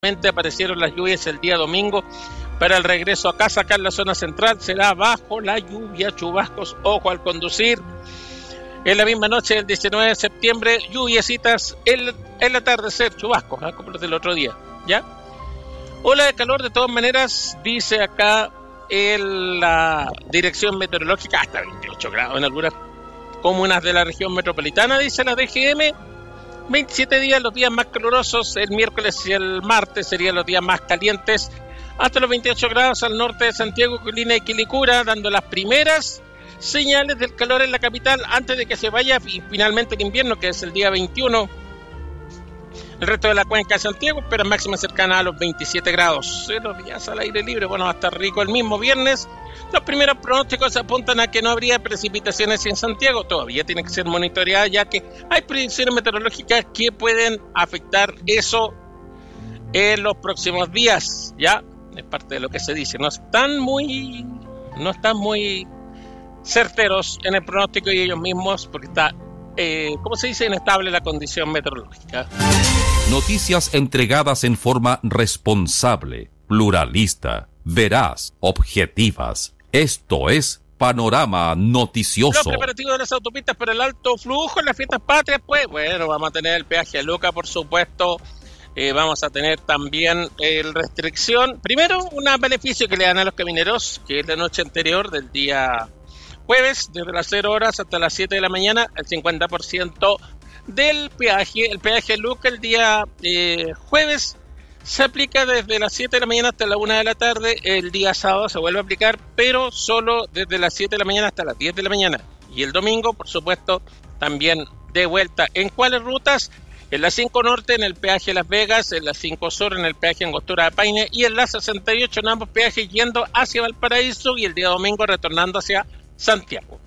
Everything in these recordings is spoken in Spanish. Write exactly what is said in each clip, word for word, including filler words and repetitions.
aparecieron las lluvias el día domingo. Para el regreso a casa, acá en la zona central, será bajo la lluvia, chubascos, ojo al conducir. En la misma noche del diecinueve de septiembre, lluviecitas, el, el atardecer, chubascos, ¿eh? Como los del otro día, ¿ya? Ola de calor, de todas maneras, dice acá en la dirección meteorológica, hasta veintiocho grados en algunas comunas de la región metropolitana, dice la D G M. veintisiete días, los días más calurosos, el miércoles y el martes serían los días más calientes, hasta los veintiocho grados al norte de Santiago, Colina y Quilicura, dando las primeras señales del calor en la capital antes de que se vaya y finalmente el invierno, que es el día veintiuno. El resto de la cuenca de Santiago espera máxima cercana a los veintisiete grados. Los días al aire libre, bueno, va a estar rico el mismo viernes. Los primeros pronósticos apuntan a que no habría precipitaciones en Santiago. Todavía tiene que ser monitoreada, ya que hay predicciones meteorológicas que pueden afectar eso en los próximos días. Ya es parte de lo que se dice. No están muy, no están muy certeros en el pronóstico y ellos mismos, porque está, eh, ¿cómo se dice? Inestable la condición meteorológica. Noticias entregadas en forma responsable, pluralista, veraz, objetivas. Esto es Panorama Noticioso. Los preparativos de las autopistas para el alto flujo en las fiestas patrias, pues bueno, vamos a tener el peaje a Luca, por supuesto. Eh, vamos a tener también eh, restricción. Primero, un beneficio que le dan a los camioneros, que es la noche anterior del día jueves, desde las cero horas hasta las siete de la mañana, el cincuenta por ciento del peaje. El peaje Luca el día eh, jueves se aplica desde las siete de la mañana hasta la una de la tarde. El día sábado se vuelve a aplicar, pero solo desde las siete de la mañana hasta las diez de la mañana. Y el domingo, por supuesto, también de vuelta. ¿En cuáles rutas? En la cinco Norte, en el peaje Las Vegas, en la cinco Sur, en el peaje Angostura de Paine, y en la sesenta y ocho, en ambos peajes yendo hacia Valparaíso, y el día domingo retornando hacia Santiago.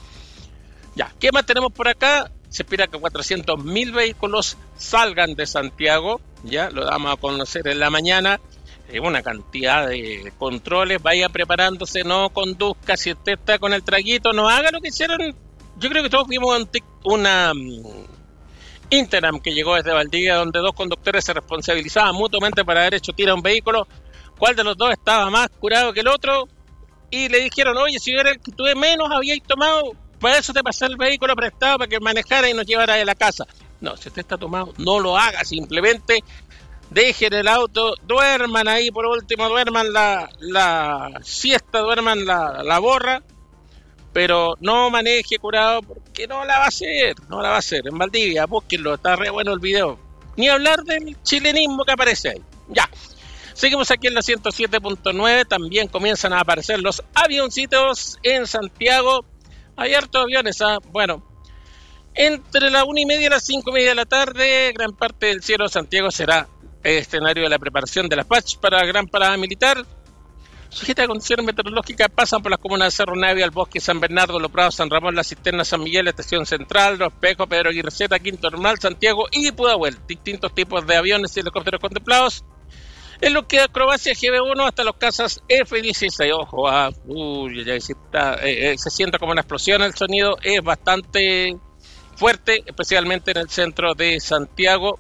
Ya, ¿qué más tenemos por acá? Se espera que cuatrocientos mil vehículos salgan de Santiago, ya lo damos a conocer en la mañana. Eh, una cantidad de controles, vaya preparándose, no conduzca, si usted está con el traguito, no haga lo que hicieron. Yo creo que todos vimos un tic, una um, Interam que llegó desde Valdivia, donde dos conductores se responsabilizaban mutuamente para haber hecho tira a un vehículo. ¿Cuál de los dos estaba más curado que el otro? Y le dijeron, oye, si era el que tuve menos, habíais tomado, para eso te pasé el vehículo prestado para que manejara y nos llevara a la casa. No, si usted está tomado, no lo haga, simplemente dejen el auto, duerman ahí, por último, duerman la, la siesta, duerman la, la borra, pero no maneje curado, porque no la va a hacer, no la va a hacer. En Valdivia, búsquenlo, está re bueno el video. Ni hablar del chilenismo que aparece ahí. Ya. Seguimos aquí en la ciento siete punto nueve, también comienzan a aparecer los avioncitos en Santiago. Hay hartos aviones, ¿ah? Bueno, entre la una y media y las cinco y media de la tarde, gran parte del cielo de Santiago será escenario de la preparación de las P A C H para la gran parada militar. Sujetas a condiciones meteorológicas pasan por las comunas de Cerro Navia, El Bosque, San Bernardo, Los Prados, San Ramón, La Cisterna, San Miguel, Estación Central, Los Espejos, Pedro Aguirre Zeta, Quinto Normal, Santiago y Pudahuel. Distintos tipos de aviones y helicópteros contemplados. En lo que acrobacia G B uno hasta los cazas F dieciséis. Ojo, ah, uy, ya está, eh, eh, se siente como una explosión. El sonido es bastante fuerte, especialmente en el centro de Santiago.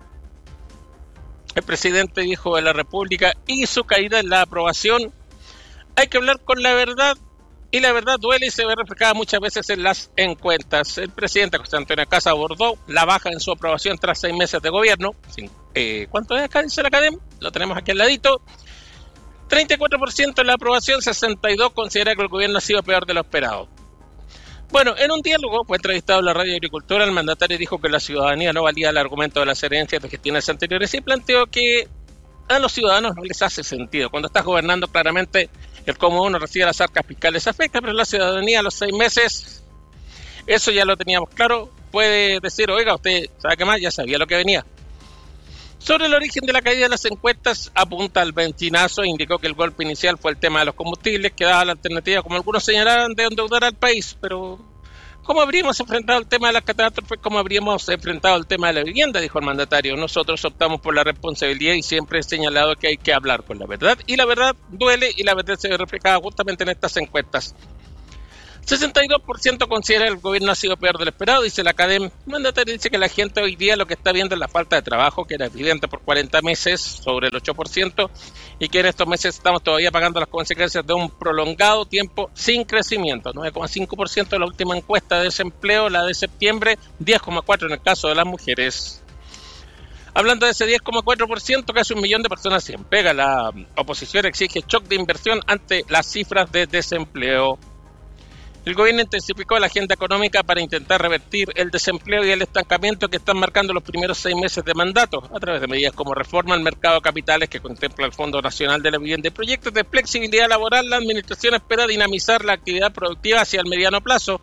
El presidente dijo de la República y su caída en la aprobación. Hay que hablar con la verdad, y la verdad duele y se ve reflejada muchas veces en las encuestas. El presidente José Antonio Caz abordó la baja en su aprobación tras seis meses de gobierno. Eh, ¿Cuánto es acá, dice la academia? Lo tenemos aquí al ladito. treinta y cuatro por ciento en la aprobación, sesenta y dos por ciento considera que el gobierno ha sido peor de lo esperado. Bueno, en un diálogo fue entrevistado en la Radio Agricultura, el mandatario dijo que la ciudadanía no valía el argumento de las herencias de gestiones anteriores y planteó que a los ciudadanos no les hace sentido. Cuando estás gobernando, claramente el cómo uno recibe las arcas fiscales afecta, pero la ciudadanía a los seis meses, eso ya lo teníamos claro, puede decir, oiga, usted sabe qué más, ya sabía lo que venía. Sobre el origen de la caída de las encuestas, apunta al benzinazo e indicó que el golpe inicial fue el tema de los combustibles, que daba la alternativa, como algunos señalaron, de endeudar al país, pero ¿cómo habríamos enfrentado el tema de las catástrofes? ¿Cómo habríamos enfrentado el tema de la vivienda? Dijo el mandatario. Nosotros optamos por la responsabilidad y siempre he señalado que hay que hablar con la verdad. Y la verdad duele y la verdad se ve reflejada justamente en estas encuestas. sesenta y dos por ciento considera que el gobierno ha sido peor de lo esperado, dice la Academia. El mandatario dice que la gente hoy día lo que está viendo es la falta de trabajo, que era evidente por cuarenta meses, sobre el ocho por ciento, y que en estos meses estamos todavía pagando las consecuencias de un prolongado tiempo sin crecimiento. nueve coma cinco por ciento de la última encuesta de desempleo, la de septiembre, diez coma cuatro por ciento en el caso de las mujeres. Hablando de ese diez coma cuatro por ciento, casi un millón de personas sin pega. La oposición exige shock de inversión ante las cifras de desempleo. El gobierno intensificó la agenda económica para intentar revertir el desempleo y el estancamiento que están marcando los primeros seis meses de mandato, a través de medidas como reforma al mercado de capitales que contempla el Fondo Nacional de la Vivienda y proyectos de flexibilidad laboral. La administración espera dinamizar la actividad productiva hacia el mediano plazo.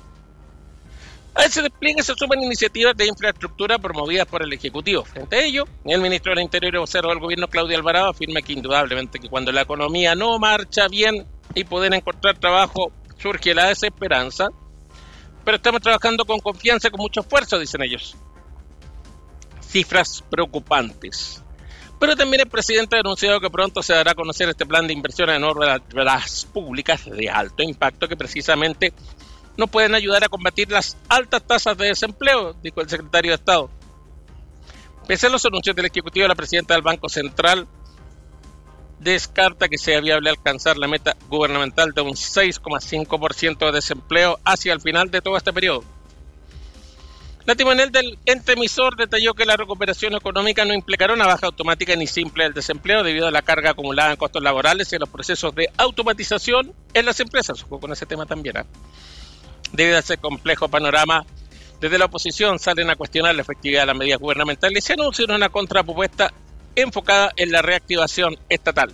A ese despliegue se suman iniciativas de infraestructura promovidas por el Ejecutivo. Frente a ello, el ministro del Interior y vocero del gobierno, Claudio Alvarado, afirma que indudablemente que cuando la economía no marcha bien y pueden encontrar trabajo, surge la desesperanza, pero estamos trabajando con confianza y con mucho esfuerzo, dicen ellos. Cifras preocupantes. Pero también el presidente ha anunciado que pronto se dará a conocer este plan de inversiones en obras públicas de alto impacto que precisamente nos pueden ayudar a combatir las altas tasas de desempleo, dijo el secretario de Estado. Pese a los anuncios del Ejecutivo, la presidenta del Banco Central descarta que sea viable alcanzar la meta gubernamental de un seis coma cinco por ciento de desempleo hacia el final de todo este periodo. La timonel del ente emisor detalló que la recuperación económica no implicará una baja automática ni simple del desempleo debido a la carga acumulada en costos laborales y a los procesos de automatización en las empresas. Ojo con ese tema también, ¿eh? Debido a ese complejo panorama, desde la oposición salen a cuestionar la efectividad de las medidas gubernamentales y se anuncia una contrapropuesta enfocada en la reactivación estatal.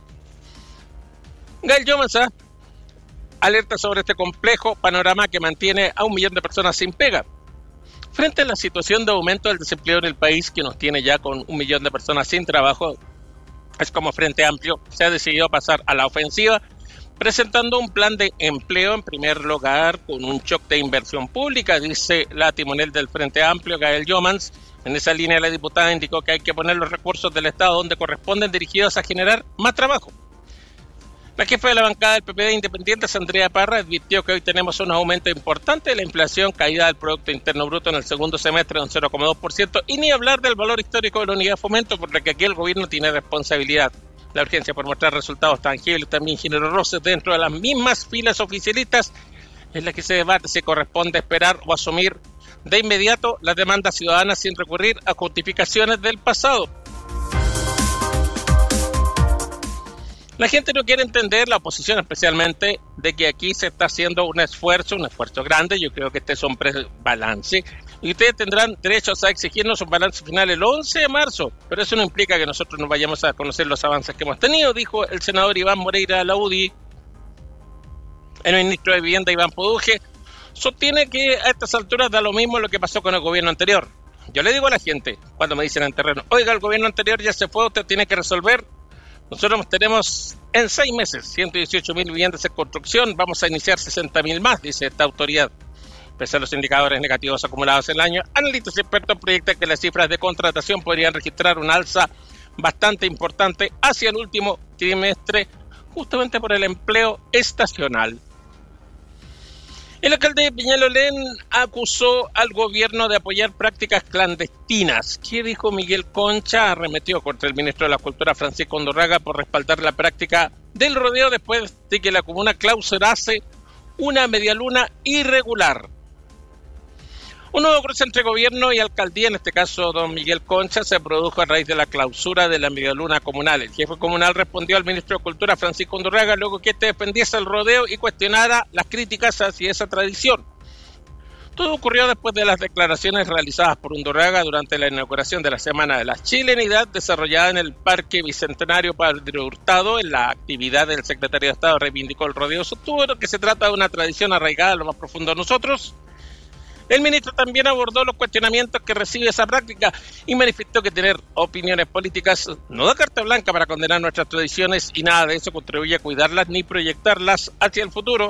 Gael Jomans alerta sobre este complejo panorama que mantiene a un millón de personas sin pega. Frente a la situación de aumento del desempleo en el país, que nos tiene ya con un millón de personas sin trabajo, es como Frente Amplio se ha decidido pasar a la ofensiva, presentando un plan de empleo en primer lugar con un shock de inversión pública, dice la timonel del Frente Amplio, Gael Jomans. En esa línea, la diputada indicó que hay que poner los recursos del Estado donde corresponden, dirigidos a generar más trabajo. La jefa de la bancada del P P D Independientes, Andrea Parra, advirtió que hoy tenemos un aumento importante de la inflación, caída del Producto Interno Bruto en el segundo semestre de un cero coma dos por ciento, y ni hablar del valor histórico de la unidad de fomento, por lo que aquí el gobierno tiene responsabilidad. La urgencia por mostrar resultados tangibles también generó roces dentro de las mismas filas oficialistas, en las que se debate si corresponde esperar o asumir de inmediato las demandas ciudadanas sin recurrir a justificaciones del pasado. La gente no quiere entender, la oposición especialmente, de que aquí se está haciendo un esfuerzo, un esfuerzo grande. Yo creo que este es un balance y ustedes tendrán derechos a exigirnos un balance final el once de marzo, pero eso no implica que nosotros nos vayamos a conocer los avances que hemos tenido, dijo el senador Iván Moreira de la U D I. El ministro de Vivienda, Iván Poduje, sostiene que a estas alturas da lo mismo lo que pasó con el gobierno anterior. Yo le digo a la gente, cuando me dicen en terreno, oiga, el gobierno anterior ya se fue, usted tiene que resolver. Nosotros tenemos en seis meses ciento dieciocho mil viviendas en construcción, vamos a iniciar sesenta mil más, dice esta autoridad. Pese a los indicadores negativos acumulados en el año, analistas y expertos proyectan que las cifras de contratación podrían registrar una alza bastante importante hacia el último trimestre, justamente por el empleo estacional. El alcalde de Peñalolén acusó al gobierno de apoyar prácticas clandestinas. ¿Qué dijo Miguel Concha? Arremetió contra el ministro de la Cultura, Francisco Undurraga, por respaldar la práctica del rodeo después de que la comuna clausurase una medialuna irregular. Un nuevo cruce entre gobierno y alcaldía, en este caso don Miguel Concha, se produjo a raíz de la clausura de la medialuna comunal. El jefe comunal respondió al ministro de Cultura, Francisco Undurraga, luego que este defendiese el rodeo y cuestionara las críticas hacia esa tradición. Todo ocurrió después de las declaraciones realizadas por Undurraga durante la inauguración de la Semana de la Chilenidad, desarrollada en el Parque Bicentenario Padre Hurtado. En la actividad del secretario de Estado reivindicó el rodeo, sostuvo que se trata de una tradición arraigada a lo más profundo de nosotros. El ministro también abordó los cuestionamientos que recibe esa práctica y manifestó que tener opiniones políticas no da carta blanca para condenar nuestras tradiciones y nada de eso contribuye a cuidarlas ni proyectarlas hacia el futuro.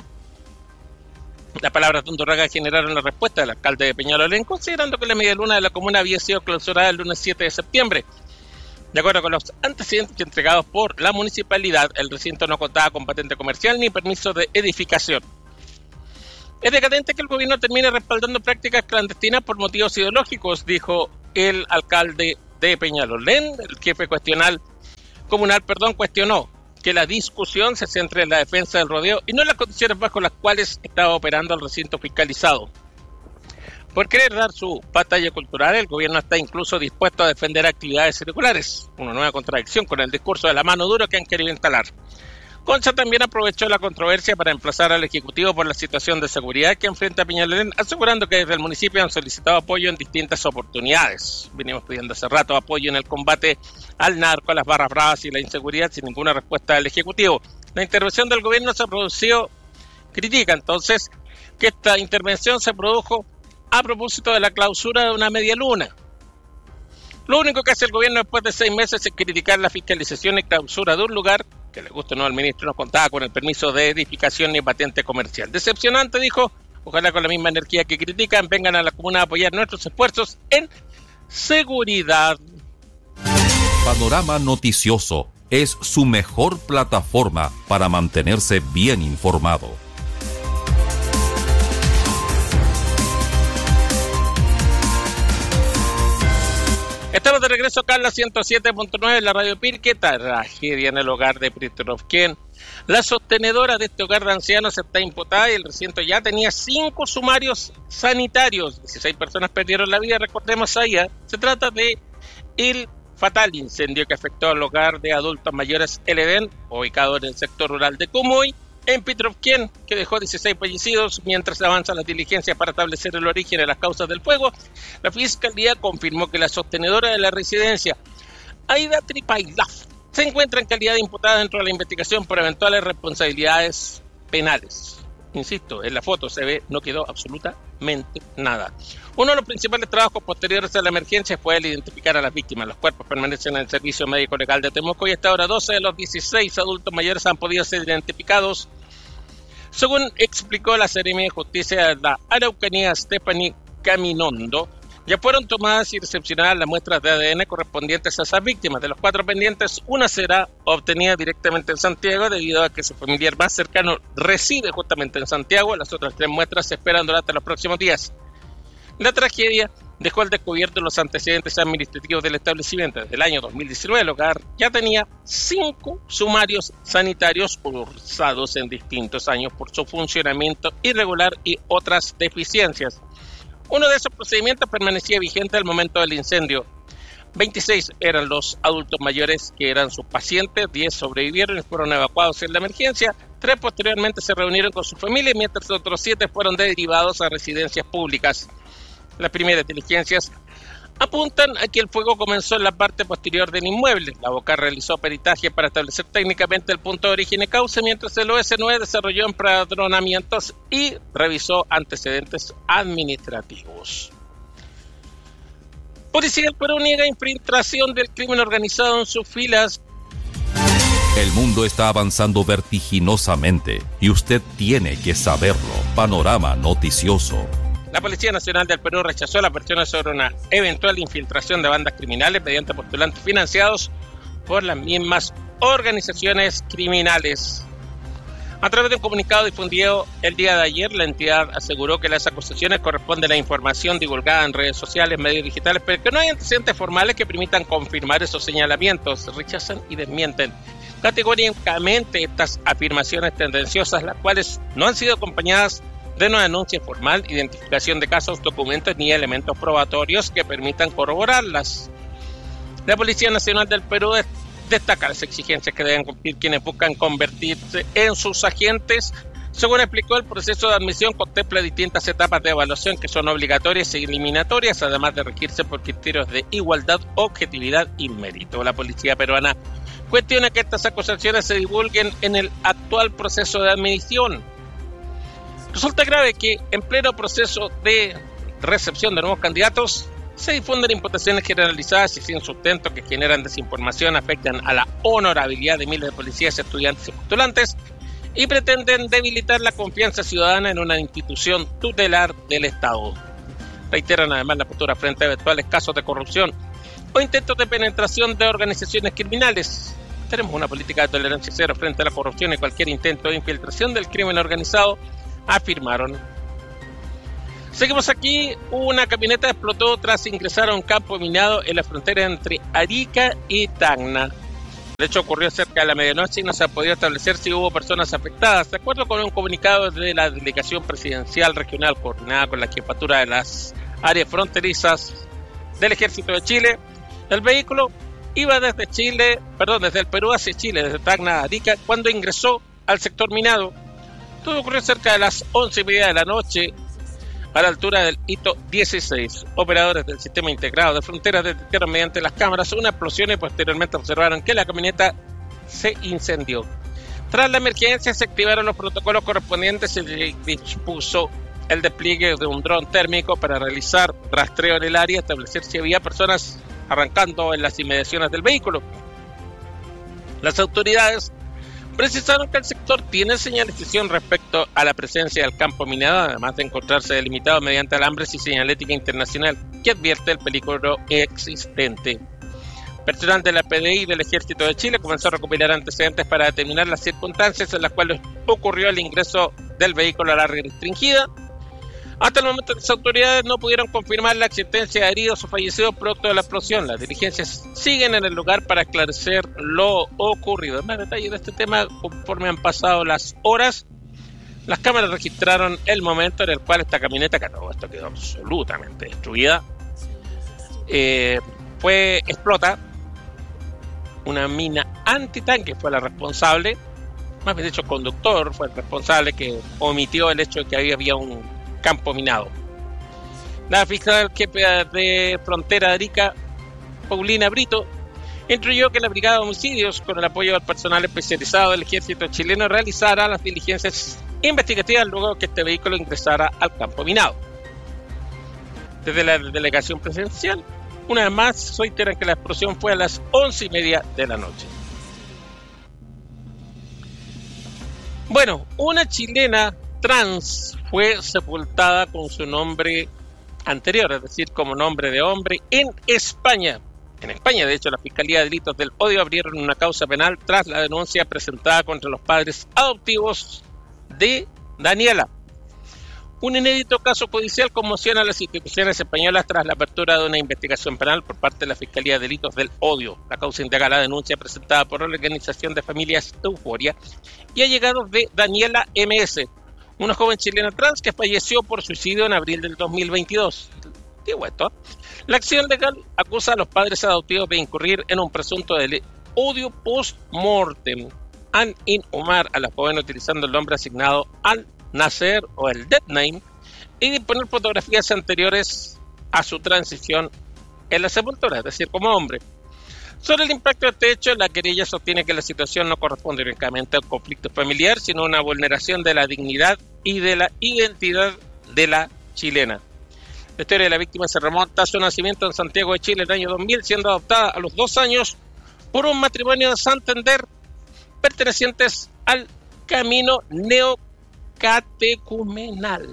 Las palabras de Undurraga generaron la respuesta del alcalde de Peñalolén, considerando que la medialuna de la comuna había sido clausurada el lunes siete de septiembre. De acuerdo con los antecedentes entregados por la municipalidad, el recinto no contaba con patente comercial ni permiso de edificación. Es decadente que el gobierno termine respaldando prácticas clandestinas por motivos ideológicos, dijo el alcalde de Peñalolén. El jefe cuestional, comunal perdón, cuestionó que la discusión se centre en la defensa del rodeo y no en las condiciones bajo las cuales estaba operando el recinto fiscalizado. Por querer dar su batalla cultural, el gobierno está incluso dispuesto a defender actividades irregulares, una nueva contradicción con el discurso de la mano dura que han querido instalar. Concha también aprovechó la controversia para emplazar al Ejecutivo por la situación de seguridad que enfrenta Peñalolén, asegurando que desde el municipio han solicitado apoyo en distintas oportunidades. Venimos pidiendo hace rato apoyo en el combate al narco, a las barras bravas y la inseguridad sin ninguna respuesta del Ejecutivo. La intervención del gobierno se produjo, critica entonces que esta intervención se produjo a propósito de la clausura de una media luna. Lo único que hace el gobierno después de seis meses es criticar la fiscalización y clausura de un lugar que le guste o no al ministro, no contaba con el permiso de edificación ni patente comercial. Decepcionante, dijo, ojalá con la misma energía que critican vengan a la comuna a apoyar nuestros esfuerzos en seguridad. Panorama Noticioso es su mejor plataforma para mantenerse bien informado. Estamos de regreso acá en la ciento siete punto nueve, la Radio Pirque. Tragedia en el hogar de Pritrovken. La sostenedora de este hogar de ancianos está imputada y el recinto ya tenía cinco sumarios sanitarios. dieciséis personas perdieron la vida, recordemos allá. Se trata de el fatal incendio que afectó al hogar de adultos mayores El Edén, ubicado en el sector rural de Kumuy, en Pritrovken, que dejó dieciséis fallecidos. Mientras avanza la diligencia para establecer el origen y las causas del fuego, la Fiscalía confirmó que la sostenedora de la residencia, Aida Tripailov, se encuentra en calidad de imputada dentro de la investigación por eventuales responsabilidades penales. Insisto, en la foto se ve, no quedó absolutamente nada. Uno de los principales trabajos posteriores a la emergencia fue el identificar a las víctimas. Los cuerpos permanecen en el Servicio Médico Legal de Temuco y hasta ahora doce de los dieciséis adultos mayores han podido ser identificados. Según explicó la Seremi de Justicia de la Araucanía, Stephanie Caminondo, ya fueron tomadas y recepcionadas las muestras de A D N correspondientes a esas víctimas. De los cuatro pendientes, una será obtenida directamente en Santiago debido a que su familiar más cercano reside justamente en Santiago. Las otras tres muestras se esperan durante los próximos días. La tragedia dejó al descubierto los antecedentes administrativos del establecimiento. Desde el año dos mil diecinueve el hogar ya tenía cinco sumarios sanitarios cursados en distintos años por su funcionamiento irregular y otras deficiencias. Uno de esos procedimientos permanecía vigente al momento del incendio. veintiséis eran los adultos mayores que eran sus pacientes, diez sobrevivieron y fueron evacuados en la emergencia, tres posteriormente se reunieron con su familia, mientras otros siete fueron derivados a residencias públicas. Las primeras diligencias apuntan a que el fuego comenzó en la parte posterior del inmueble. La Boca realizó peritaje para establecer técnicamente el punto de origen y causa, mientras el O S nueve desarrolló empadronamientos y revisó antecedentes administrativos. Policía del Perú niega infiltración del crimen organizado en sus filas. El mundo está avanzando vertiginosamente y usted tiene que saberlo. Panorama Noticioso. La Policía Nacional del Perú rechazó las versiones sobre una eventual infiltración de bandas criminales mediante postulantes financiados por las mismas organizaciones criminales. A través de un comunicado difundido el día de ayer, la entidad aseguró que las acusaciones corresponden a información divulgada en redes sociales, medios digitales, pero que no hay antecedentes formales que permitan confirmar esos señalamientos. Rechazan y desmienten categóricamente estas afirmaciones tendenciosas, las cuales no han sido acompañadas de una denuncia formal, identificación de casos, documentos ni elementos probatorios que permitan corroborarlas. La Policía Nacional del Perú destaca las exigencias que deben cumplir quienes buscan convertirse en sus agentes. Según explicó, el proceso de admisión contempla distintas etapas de evaluación que son obligatorias e eliminatorias, además de regirse por criterios de igualdad, objetividad y mérito. La policía peruana cuestiona que estas acusaciones se divulguen en el actual proceso de admisión. Resulta grave que en pleno proceso de recepción de nuevos candidatos se difunden imputaciones generalizadas y sin sustento que generan desinformación, afectan a la honorabilidad de miles de policías, estudiantes y postulantes y pretenden debilitar la confianza ciudadana en una institución tutelar del Estado. Reiteran además la postura frente a eventuales casos de corrupción o intentos de penetración de organizaciones criminales. Tenemos una política de tolerancia cero frente a la corrupción y cualquier intento de infiltración del crimen organizado, afirmaron Seguimos aquí. Una camioneta explotó tras ingresar a un campo minado en la frontera entre Arica y Tacna. El hecho ocurrió cerca de la medianoche y no se ha podido establecer si hubo personas afectadas. De acuerdo con un comunicado de la Delegación Presidencial Regional coordinada con la Jefatura de las Áreas Fronterizas del Ejército de Chile, el vehículo iba desde Chile, perdón, desde el Perú hacia Chile, desde Tacna a Arica, cuando ingresó al sector minado. Todo ocurrió cerca de las once y media de la noche, a la altura del hito dieciséis. Operadores del sistema integrado de fronteras detectaron mediante las cámaras una explosión y posteriormente observaron que la camioneta se incendió. Tras la emergencia se activaron los protocolos correspondientes y se dispuso el despliegue de un dron térmico para realizar rastreo en el área y establecer si había personas arrancando en las inmediaciones del vehículo. Las autoridades precisaron que el sector tiene señalización respecto a la presencia del campo minado, además de encontrarse delimitado mediante alambres y señalética internacional que advierte el peligro existente. Personal de la P D I del Ejército de Chile comenzó a recopilar antecedentes para determinar las circunstancias en las cuales ocurrió el ingreso del vehículo al área restringida. Hasta el momento las autoridades no pudieron confirmar la existencia de heridos o fallecidos producto de la explosión. Las diligencias siguen en el lugar para esclarecer lo ocurrido. Más detalles de este tema conforme han pasado las horas. Las cámaras registraron el momento en el cual esta camioneta, que todo esto quedó absolutamente destruida, eh, fue explota. Una mina antitanque fue la responsable, más bien dicho, el conductor fue el responsable que omitió el hecho de que ahí había un campo minado. La fiscal jefe de frontera de Arica, Paulina Brito, instruyó que la Brigada de Homicidios, con el apoyo del personal especializado del ejército chileno, realizara las diligencias investigativas luego de que este vehículo ingresara al campo minado. Desde la delegación presidencial, una vez más, sostenieron que la explosión fue a las once y media de la noche. Bueno, una chilena trans fue sepultada con su nombre anterior, es decir, como nombre de hombre, en España. En España, de hecho, la Fiscalía de Delitos del Odio abrieron una causa penal tras la denuncia presentada contra los padres adoptivos de Daniela. Un inédito caso judicial conmociona a las instituciones españolas tras la apertura de una investigación penal por parte de la Fiscalía de Delitos del Odio. La causa indaga la denuncia presentada por la Organización de Familias Euforia y allegados de Daniela M S, una joven chilena trans que falleció por suicidio en abril del dos mil veintidós. ¿Qué esto? La acción legal acusa a los padres adoptivos de incurrir en un presunto de odio post-mortem al inhumar a la joven utilizando el nombre asignado al nacer o el dead name y disponer fotografías anteriores a su transición en la sepultura, es decir, como hombre. Sobre el impacto de este hecho, la querella sostiene que la situación no corresponde únicamente a un conflicto familiar, sino a una vulneración de la dignidad y de la identidad de la chilena. La historia de la víctima se remonta a su nacimiento en Santiago de Chile en el año dos mil, siendo adoptada a los dos años por un matrimonio de Santander pertenecientes al camino neocatecumenal.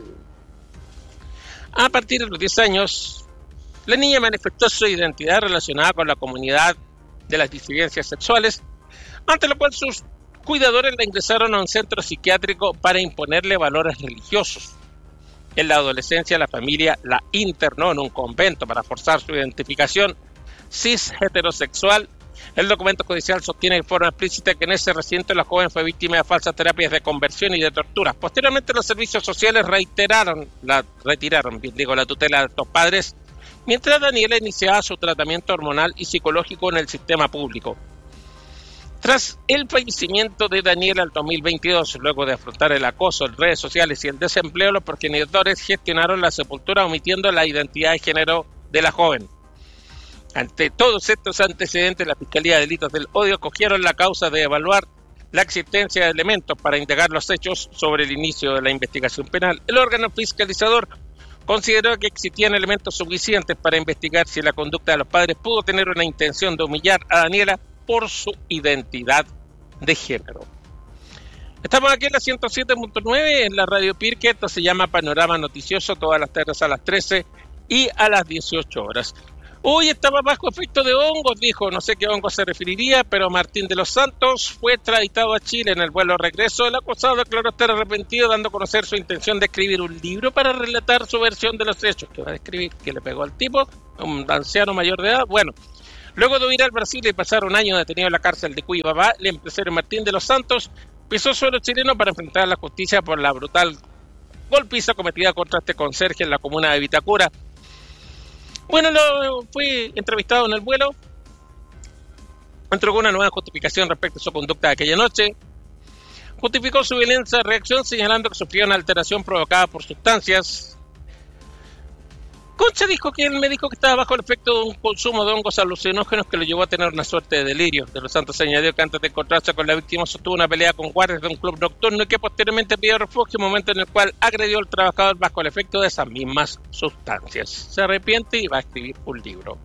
A partir de los diez años, la niña manifestó su identidad relacionada con la comunidad de las disidencias sexuales, ante lo cual sus cuidadores la ingresaron a un centro psiquiátrico para imponerle valores religiosos. En la adolescencia, la familia la internó en un convento para forzar su identificación cis heterosexual. El documento judicial sostiene de forma explícita que en ese recinto la joven fue víctima de falsas terapias de conversión y de torturas. Posteriormente, los servicios sociales reiteraron la, retiraron digo, la tutela de estos padres, mientras Daniela iniciaba su tratamiento hormonal y psicológico en el sistema público. Tras el fallecimiento de Daniela en dos mil veintidós, luego de afrontar el acoso en redes sociales y el desempleo, los progenitores gestionaron la sepultura omitiendo la identidad de género de la joven. Ante todos estos antecedentes, la Fiscalía de Delitos del Odio cogieron la causa de evaluar la existencia de elementos para indagar los hechos sobre el inicio de la investigación penal. El órgano fiscalizador consideró que existían elementos suficientes para investigar si la conducta de los padres pudo tener una intención de humillar a Daniela por su identidad de género. Estamos aquí en la ciento siete punto nueve en la Radio Pirque. Esto se llama Panorama Noticioso, todas las tardes a las trece y a las dieciocho horas. Hoy estaba bajo efecto de hongos, dijo. No sé qué hongos se referiría, pero Martín de los Santos fue extraditado a Chile en el vuelo de regreso. El acusado declaró estar arrepentido, dando a conocer su intención de escribir un libro para relatar su versión de los hechos. Que va a describir que le pegó al tipo, un anciano mayor de edad. Bueno, luego de huir al Brasil y pasar un año detenido en la cárcel de Cuiabá, el empresario Martín de los Santos pisó suelo chileno para enfrentar a la justicia por la brutal golpiza cometida contra este conserje en la comuna de Vitacura. Bueno, lo, fue entrevistado en el vuelo, entregó una nueva justificación respecto a su conducta de aquella noche, justificó su violencia de reacción señalando que sufrió una alteración provocada por sustancias. Concha dijo que él me dijo que estaba bajo el efecto de un consumo de hongos alucinógenos que lo llevó a tener una suerte de delirio. De los Santos añadió que antes de encontrarse con la víctima sostuvo una pelea con guardias de un club nocturno y que posteriormente pidió refugio, momento en el cual agredió al trabajador bajo el efecto de esas mismas sustancias. Se arrepiente y va a escribir un libro.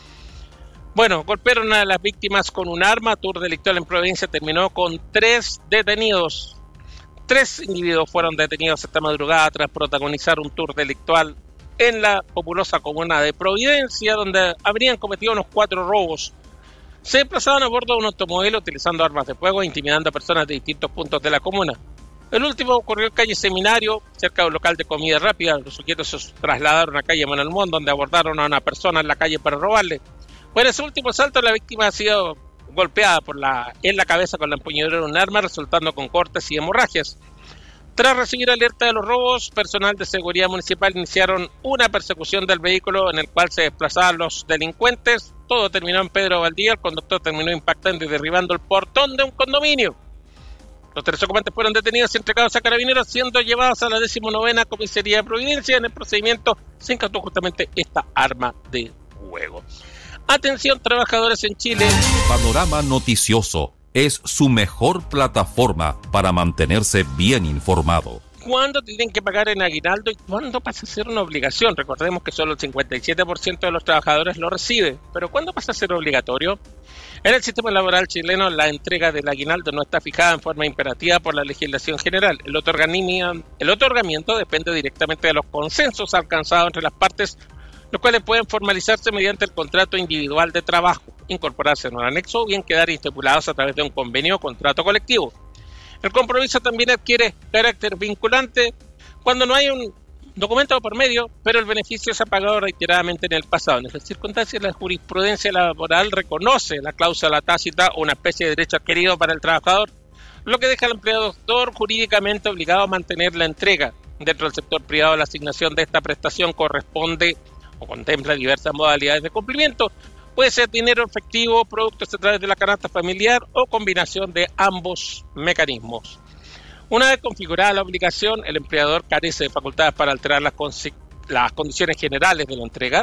Bueno, golpearon a las víctimas con un arma. Tour delictual en Providencia terminó con tres detenidos. Tres individuos fueron detenidos esta madrugada tras protagonizar un tour delictual en la populosa comuna de Providencia, donde habrían cometido unos cuatro robos. Se desplazaban a bordo de un automóvil utilizando armas de fuego e intimidando a personas de distintos puntos de la comuna. El último ocurrió en calle Seminario, cerca de un local de comida rápida. Los sujetos se trasladaron a calle Manuel Montt, donde abordaron a una persona en la calle para robarle. Por ese último asalto, la víctima ha sido golpeada por la, en la cabeza con la empuñadura de un arma, resultando con cortes y hemorragias. Tras recibir alerta de los robos, personal de seguridad municipal iniciaron una persecución del vehículo en el cual se desplazaban los delincuentes. Todo terminó en Pedro Valdía. El conductor terminó impactando y derribando el portón de un condominio. Los tres ocupantes fueron detenidos y entregados a carabineros, siendo llevados a la decimonovena comisaría de Providencia. En el procedimiento se incautó justamente esta arma de fuego. Atención, trabajadores en Chile. Panorama Noticioso es su mejor plataforma para mantenerse bien informado. ¿Cuándo tienen que pagar en aguinaldo y cuándo pasa a ser una obligación? Recordemos que solo el cincuenta y siete por ciento de los trabajadores lo recibe, pero ¿cuándo pasa a ser obligatorio? En el sistema laboral chileno, la entrega del aguinaldo no está fijada en forma imperativa por la legislación general. El otorgamiento, el otorgamiento depende directamente de los consensos alcanzados entre las partes, los cuales pueden formalizarse mediante el contrato individual de trabajo, incorporarse en un anexo o bien quedar estipulados a través de un convenio o contrato colectivo. El compromiso también adquiere carácter vinculante cuando no hay un documento por medio, pero el beneficio se ha pagado reiteradamente en el pasado. En esas circunstancias, la jurisprudencia laboral reconoce la cláusula tácita o una especie de derecho adquirido para el trabajador, lo que deja al empleador jurídicamente obligado a mantener la entrega. Dentro del sector privado, la asignación de esta prestación corresponde o contempla diversas modalidades de cumplimiento. Puede ser dinero efectivo, productos a través de la canasta familiar o combinación de ambos mecanismos. Una vez configurada la obligación, el empleador carece de facultades para alterar las, con- las condiciones generales de la entrega.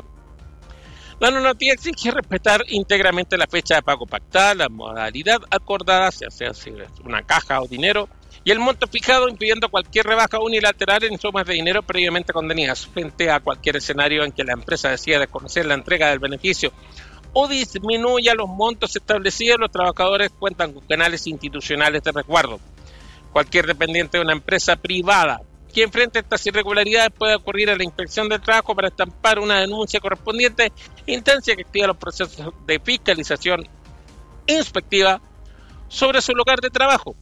La normativa exige respetar íntegramente la fecha de pago pactada, la modalidad acordada, sea sea una caja o dinero, y el monto fijado, impidiendo cualquier rebaja unilateral en sumas de dinero previamente convenidas. Frente a cualquier escenario en que la empresa decida desconocer la entrega del beneficio o disminuya los montos establecidos, los trabajadores cuentan con canales institucionales de resguardo. Cualquier dependiente de una empresa privada que enfrente estas irregularidades puede acudir a la Inspección del Trabajo para estampar una denuncia correspondiente, instancia que activa los procesos de fiscalización inspectiva sobre su lugar de trabajo.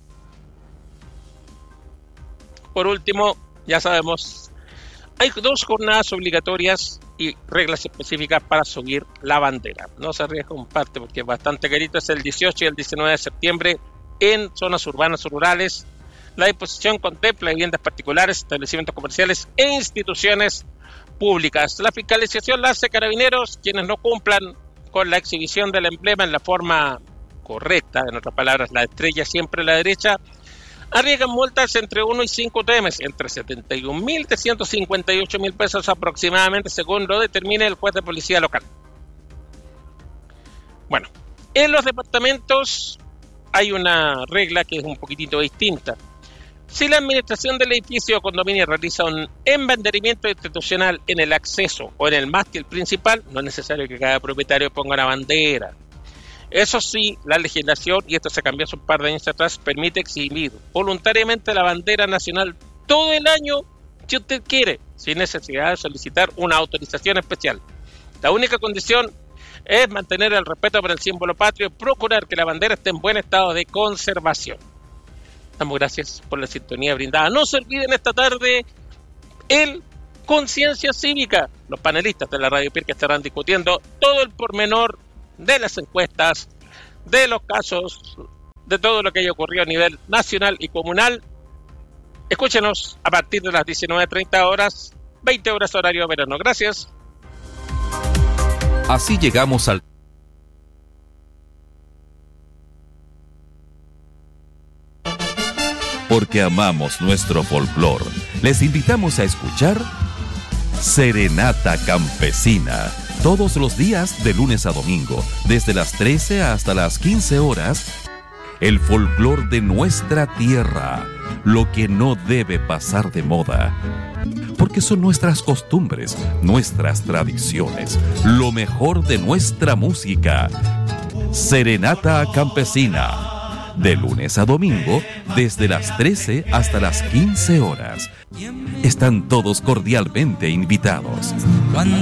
Por último, ya sabemos, hay dos jornadas obligatorias y reglas específicas para subir la bandera. No se arriesga un parte porque es bastante carito, es el dieciocho y el diecinueve de septiembre en zonas urbanas o rurales. La disposición contempla viviendas particulares, establecimientos comerciales e instituciones públicas. La fiscalización la hace Carabineros, quienes no cumplan con la exhibición del emblema en la forma correcta, en otras palabras, la estrella siempre a la derecha, arriesgan multas entre uno y cinco T Ms, entre setenta y un mil trescientos cincuenta y ocho mil pesos aproximadamente, según lo determine el juez de policía local. Bueno, en los departamentos hay una regla que es un poquitito distinta. Si la administración del edificio o condominio realiza un embanderamiento institucional en el acceso o en el mástil principal, no es necesario que cada propietario ponga una bandera. Eso sí, la legislación, y esto se cambió hace un par de años atrás, permite exhibir voluntariamente la bandera nacional todo el año si usted quiere, sin necesidad de solicitar una autorización especial. La única condición es mantener el respeto por el símbolo patrio y procurar que la bandera esté en buen estado de conservación. Damos gracias por la sintonía brindada. No se olviden esta tarde el Conciencia Cívica. Los panelistas de la Radio Pirque estarán discutiendo todo el pormenor de las encuestas, de los casos, de todo lo que haya ocurrido a nivel nacional y comunal. Escúchenos a partir de las diecinueve treinta horas, veinte horas horario verano. Gracias. Así llegamos al... Porque amamos nuestro folclor, les invitamos a escuchar Serenata Campesina, todos los días de lunes a domingo, desde las trece hasta las quince horas, el folclor de nuestra tierra, lo que no debe pasar de moda, porque son nuestras costumbres, nuestras tradiciones, lo mejor de nuestra música. Serenata Campesina, de lunes a domingo, desde las trece hasta las quince horas. Están todos cordialmente invitados.